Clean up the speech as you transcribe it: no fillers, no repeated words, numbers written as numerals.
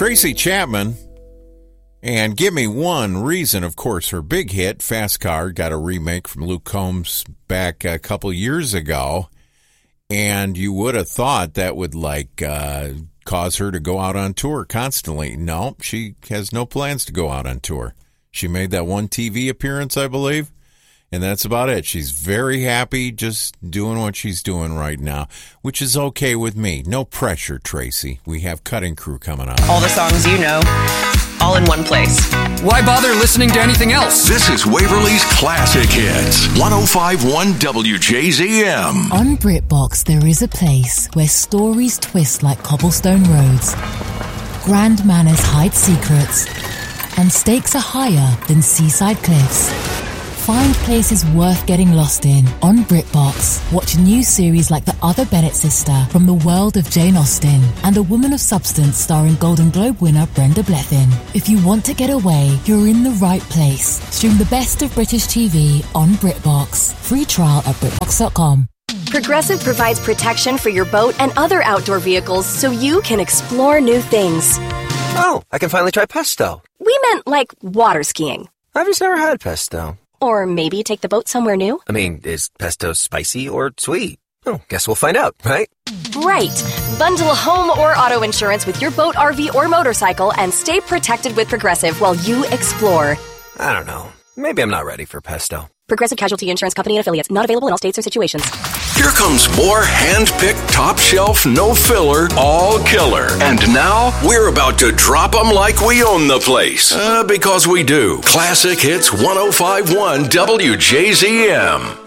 Tracy Chapman, and give me one reason. Of course, her big hit, Fast Car, got a remake from Luke Combs back a couple years ago, and you would have thought that would cause her to go out on tour constantly. No, she has no plans to go out on tour. She made that one TV appearance, I believe, and that's about it. She's very happy just doing what she's doing right now, which is okay with me. No pressure, Tracy. We have Cutting Crew coming up. All the songs you know, all in one place. Why bother listening to anything else? This is Waverly's Classic Hits, 105.1 WJZM. On BritBox, there is a place where stories twist like cobblestone roads, grand manners hide secrets, and stakes are higher than seaside cliffs. Find places worth getting lost in on BritBox. Watch new series like The Other Bennett Sister from the world of Jane Austen and A Woman of Substance starring Golden Globe winner Brenda Blethyn. If you want to get away, you're in the right place. Stream the best of British TV on BritBox. Free trial at BritBox.com. Progressive provides protection for your boat and other outdoor vehicles so you can explore new things. Oh, I can finally try pesto. We meant like water skiing. I've just never had pesto. Or maybe take the boat somewhere new? I mean, is pesto spicy or sweet? Oh, guess we'll find out, right? Right. Bundle home or auto insurance with your boat, RV, or motorcycle and stay protected with Progressive while you explore. I don't know. Maybe I'm not ready for pesto. Progressive Casualty Insurance Company and Affiliates. Not available in all states or situations. Here comes more hand-picked, top-shelf, no-filler, all-killer. And now, we're about to drop them like we own the place. Because we do. Classic Hits 105.1 WJZM.